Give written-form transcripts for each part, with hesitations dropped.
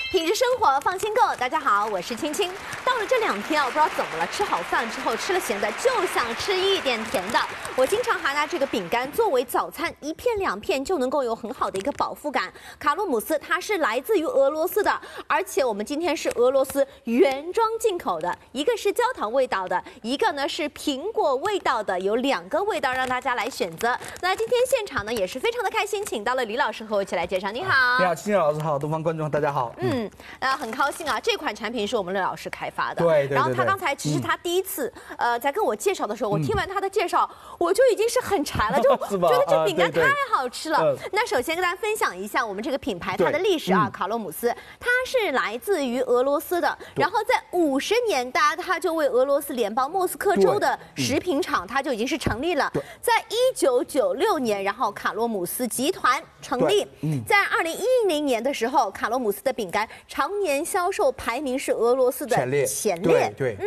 品质生活，放心购。大家好，我是青青。到了这2天啊，我不知道怎么了，吃好饭之后吃了咸的，就想吃一点甜的。我经常还拿这个饼干作为早餐，1片2片就能够有很好的一个饱腹感。卡洛姆斯它是来自于俄罗斯的，而且我们今天是俄罗斯原装进口的，一个是焦糖味道的，一个呢是苹果味道的，有2个味道让大家来选择。那今天现场呢也是非常的开心，请到了李老师和我一起来介绍。你好， 你好，青青老师好，东方观众大家好。 很高兴啊，这款产品是我们的老师开发的。 对。 然后他刚才其实他第一次在跟我介绍的时候，我听完他的介绍，我就已经是很馋了，就觉得这饼干太好吃了。那首先跟大家分享一下我们这个品牌它的历史啊，卡洛姆斯，它是来自于俄罗斯的。然后在50年代，它就为俄罗斯联邦莫斯科州的食品厂，它就已经是成立了。在1996年，然后卡洛姆斯集团成立。在2010年的时候，卡洛姆斯的饼干常年销售排名是俄罗斯的前列。 对。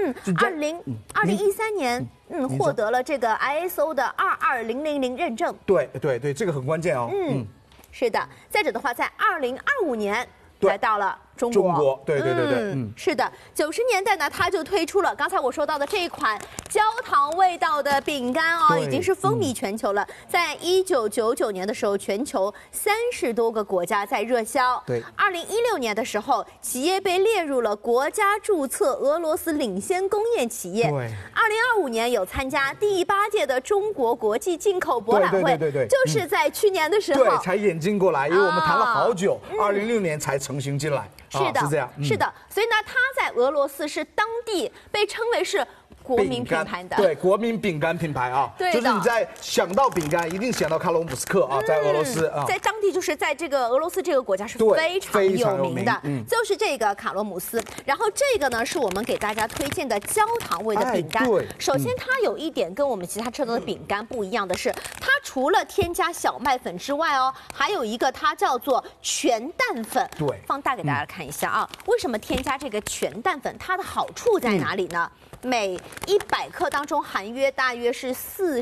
2013年，获得了这个 ISO 的22000认证。 对，这个很关键哦。 是的。再者的话，在2025年来到了中国， 对， 是的，90年代呢，它就推出了刚才我说到的这一款焦糖味道的饼干哦，已经是风靡全球了。在1999年的时候，全球30多个国家在热销。 对 ，2016年的时候，企业被列入了国家注册俄罗斯领先工业企业。 对 ，2025年有参加第8届的中国国际进口博览会。 对， 就是在去年的时候， 对，才引进过来，因为我们谈了好久，2006年才成型进来。 是的， 是这样， 是的，所以呢，它在俄罗斯是当地被称为是国民品牌的， 对，国民饼干品牌啊， 对， 就是你在想到饼干，一定想到卡洛姆斯克啊，在俄罗斯啊， 在当地就是在这个俄罗斯这个国家是非常有名的，就是这个卡洛姆斯。然后这个呢是我们给大家推荐的焦糖味的饼干。首先它有一点跟我们其他吃到的饼干不一样的是，它除了添加小麦粉之外哦，还有一个它叫做全蛋粉。 对， 放大给大家看一下啊，为什么添加这个全蛋粉？它的好处在哪里呢？每100克当中含约大约是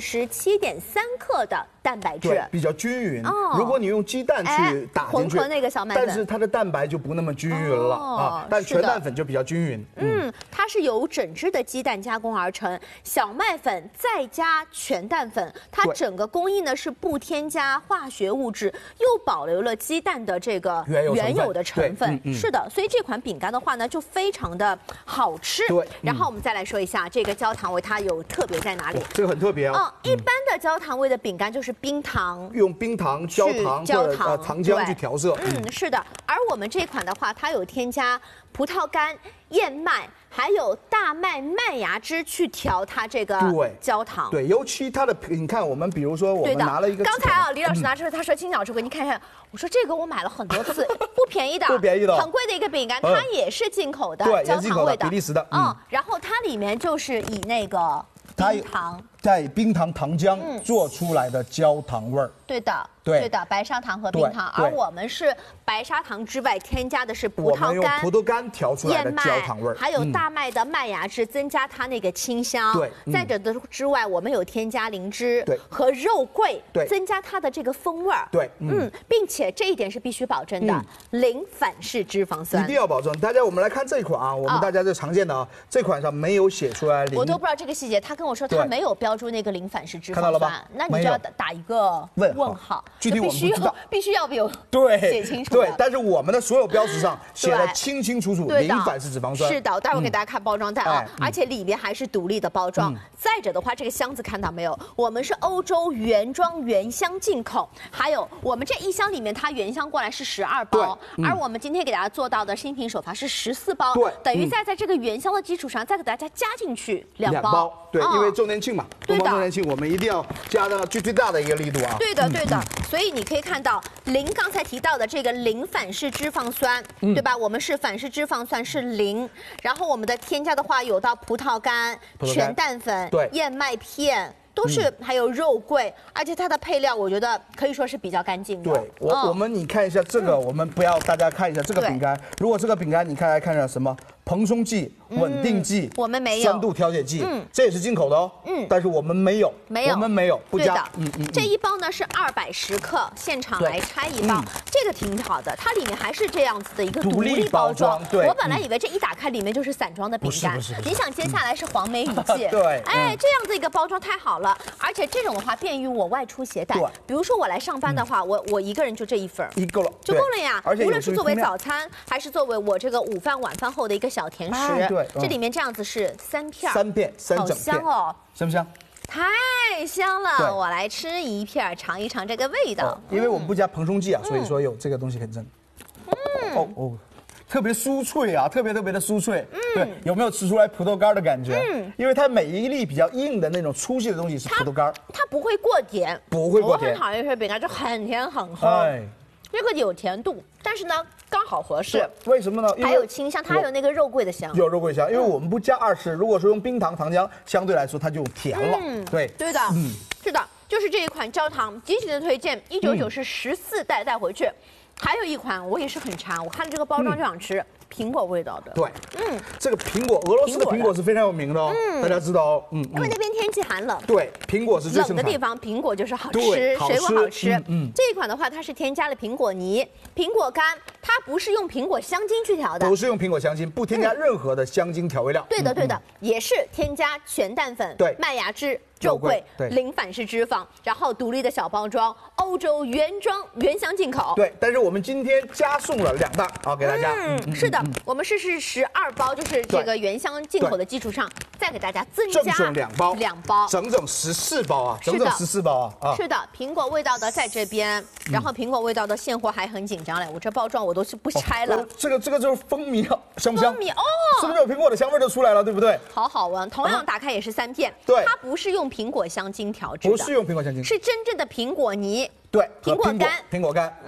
47.3克的蛋白质， 对，比较均匀。如果你用鸡蛋去打进去， 混合那个小麦粉， 但是它的蛋白就不那么均匀了啊。但全蛋粉就比较均匀。 它是由整只的鸡蛋加工而成，小麦粉再加全蛋粉，它整个工艺呢是不添加化学物质，又保留了鸡蛋的这个原有的成分。是的，所以这款饼干的话呢，就非常的好吃。 对， 然后我们再来说一下这个焦糖味，它有特别在哪里？ 这个很特别哦。 一般的焦糖味的饼干就是冰糖， 用冰糖、焦糖或者糖浆去调色。 是的。而我们这款的话，它有添加葡萄干、燕麦，还有大麦麦芽汁去调它这个焦糖。 对，尤其它的，你看我们比如说我们拿了一个， 刚才啊，李老师拿出来，他说青老师给你看一下，我说这个我买了很多次，不便宜的， 不便宜的， 很贵的一个饼干，它也是进口的，焦糖味的， 比利时的。 然后它里面就是以那个冰糖。 在冰糖糖浆做出来的焦糖味儿， 对的，白砂糖和冰糖，而我们是白砂糖之外添加的是葡萄干、 葡萄干调出来的焦糖味儿， 还有大麦的麦芽汁，增加它那个清香。 对， 再者的之外，我们有添加灵芝和肉桂，增加它的这个风味儿。 对， 并且这一点是必须保证的，零反式脂肪酸， 一定要保证。大家，我们来看这款啊，我们大家最常见的啊，这款上没有写出来零， 我都不知道这个细节，他跟我说他没有标注那个零反式脂肪酸， 看到了吧？ 那你就要打一个问号， 具体我们不知道， 必须要有写清楚。 对，但是我们的所有标识上写的清清楚楚，零反式脂肪酸。 是的，待会儿给大家看包装袋啊，而且里面还是独立的包装。再者的话，这个箱子看到没有？我们是欧洲原装原箱进口，还有我们这一箱里面它原箱过来是12包，而我们今天给大家做到的新品首发是14包，等于在这个原箱的基础上再给大家加进去2包。 对，因为周年庆嘛，东方周年庆我们一定要加到最大的一个力度啊。 对的。所以你可以看到刚才提到的这个零反式脂肪酸，对吧？我们是反式脂肪酸是0，然后我们的添加的话有到葡萄干、全蛋粉、燕麦片。都是还有肉桂，而且它的配料我觉得可以说是比较干净的。 对，我们你看一下这个，我们不要大家看一下这个饼干。如果这个饼干你看一下什么蓬松剂、稳定剂， 我们没有酸度调节剂，这也是进口的哦。但是我们没有，我们没有，不加。 这一包呢是210克，现场来拆一包，这个挺好的，它里面还是这样子的一个独立包装。我本来以为这一打开里面就是散装的饼干，你想接下来是黄梅雨季， 对， 哎，这样子一个包装太好了，而且这种的话便于我外出携带。比如说我来上班的话，我一个人就这一份， 够了， 就够了呀。无论是作为早餐，还是作为我这个午饭、晚饭后的一个小甜食， 对， 这里面这样子是3片 ，3片，3整片， 好香哦， 香不香？ 太香了，我来吃一片，尝一尝这个味道。 因为我们不加蓬松剂啊，所以说有这个东西很正。特别酥脆啊，特别的酥脆。对，有没有吃出来葡萄干的感觉？因为它每一粒比较硬的那种粗细的东西是葡萄干， 它不会过甜， 不会过甜。 我很讨厌吃饼干，就很甜很齁。这个有甜度，但是呢刚好合适。 为什么呢？ 还有清香，它还有那个肉桂的香。 有肉桂香，因为我们不加20，如果说用冰糖糖浆，相对来说它就甜了。对的，是的，就是这一款焦糖，极其的推荐，199是14袋带回去。还有一款我也是很馋，我看着这个包装就想吃苹果味道的。 对，这个苹果，俄罗斯的苹果是非常有名的哦，大家知道哦。 因为那边天气寒冷， 对，苹果是最冷的地方，苹果就是好吃，水果好吃。这一款的话，它是添加了苹果泥、苹果干，它不是用苹果香精去调的， 不是用苹果香精，不添加任何的香精调味料。 对的，也是添加全蛋粉、麦芽汁。肉桂零反式脂肪，然后独立的小包装，欧洲原装原箱进口。 对，但是我们今天加送了2袋啊，给大家。 是的，我们是12包，就是这个原箱进口的基础上，再给大家增加赠送2包 ，2包， 整整14包啊，整整14包啊。 是的，苹果味道的在这边，然后苹果味道的现货还很紧张嘞，我这包装我都是不拆了。 这个就是蜂蜜啊，香不香？ 蜂蜜哦， 是不是有苹果的香味就出来了，对不对？ 好好闻，同样打开也是3片， 对， 它不是用苹果香精调制的， 不是用苹果香精， 是真正的苹果泥， 对， 苹果干， 苹果干，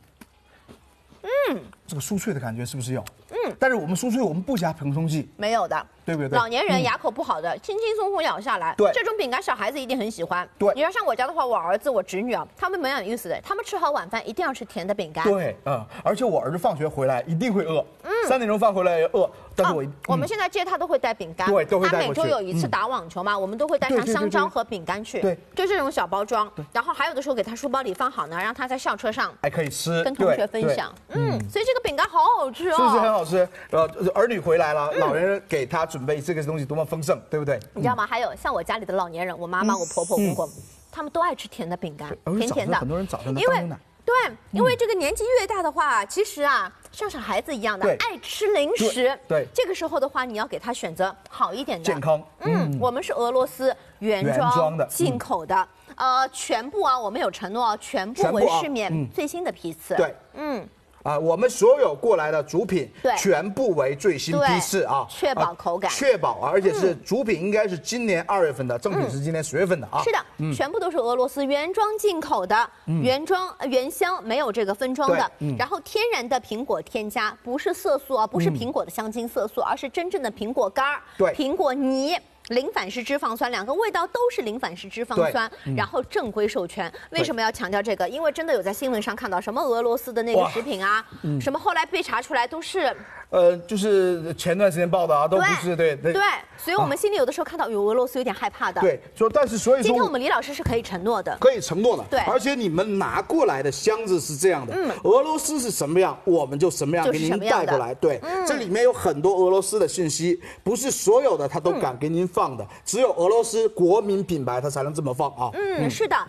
这个酥脆的感觉是不是有？但是我们酥脆我们不加蓬松剂， 没有的， 对不对？ 老年人牙口不好的，轻轻松松咬下来， 对， 这种饼干小孩子一定很喜欢。 对， 你要像我家的话，我儿子、我侄女啊，他们蛮有意思的，他们吃好晚饭一定要吃甜的饼干。 对，而且我儿子放学回来一定会饿，3点钟放回来饿，但是我们现在接他都会带饼干， 对，都会带回去。 他每周有一次打网球嘛，我们都会带上香蕉和饼干去， 对， 就这种小包装，然后还有的时候给他书包里放好呢，让他在校车上还可以吃， 跟同学分享。所以这个饼干好好吃哦， 是不是很好吃？儿女回来了，老年人给他准备这个东西多么丰盛，对不对？ 你知道吗？还有像我家里的老年人，我妈妈、我婆婆、公公，他们都爱吃甜的饼干，甜甜的。 很多人早上因为对，因为这个年纪越大的话，其实啊，像小孩子一样的爱吃零食。 对， 这个时候的话，你要给他选择好一点的、 健康。 我们是俄罗斯原装的进口的，全部啊，我们有承诺哦，全部为市面最新的批次。 对，我们所有过来的主品全部为最新批次啊， 确保口感， 确保而且是主品应该是今年2月份的，正品是今年10月份的啊。 是的，全部都是俄罗斯原装进口的，原装原箱，没有这个分装的。然后天然的苹果添加，不是色素啊，不是苹果的香精色素，而是真正的苹果干儿，苹果泥。零反式脂肪酸，2个味道都是零反式脂肪酸，然后正规授权。为什么要强调这个？因为真的有在新闻上看到什么俄罗斯的那个食品啊，什么后来被查出来都是， 就是前段时间报的啊，都不是对， 所以我们心里有的时候看到有俄罗斯有点害怕的。 对，但是所以说今天我们李老师是可以承诺的， 可以承诺的。 对， 而且你们拿过来的箱子是这样的，俄罗斯是什么样，我们就什么样给您带过来。对，这里面有很多俄罗斯的信息，不是所有的他都敢给您放的，只有俄罗斯国民品牌它才能这么放啊。 是的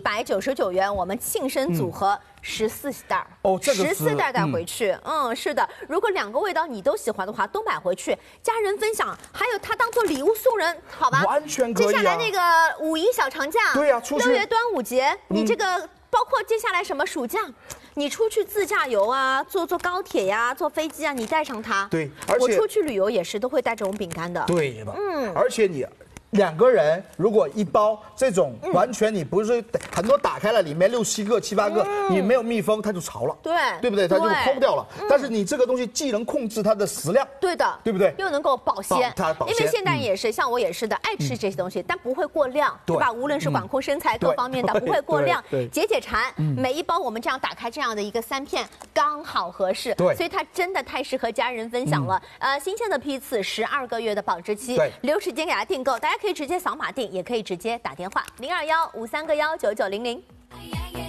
，199元，我们庆生组合。14袋这个 14袋带回去，是的。如果2个味道你都喜欢的话，都买回去，家人分享，还有它当做礼物送人，好吧？ 完全可以。 接下来那个5一小长假， 对呀，6 月端午节，你这个包括接下来什么暑假，你出去自驾游啊，坐高铁呀，坐飞机啊，你带上它。 对，而且我出去旅游也是都会带这种饼干的。 对的，而且你 2个人如果一包这种，完全你不是很多打开了里面6、7个、7、8个，你没有密封它就潮了，对不对？它就抠掉了。但是你这个东西既能控制它的食量， 对的， 对不对？ 又能够保鲜，因为现代人也是像我也是的，爱吃这些东西，但不会过量，对吧？无论是管控身材各方面的，不会过量，解馋。每一包我们这样打开这样的一个3片，刚好合适，所以它真的太适合家人分享了。新鲜的批次，12个月的保质期，留时间给它订购，大家可以直接扫码订，也可以直接打电话0215319900。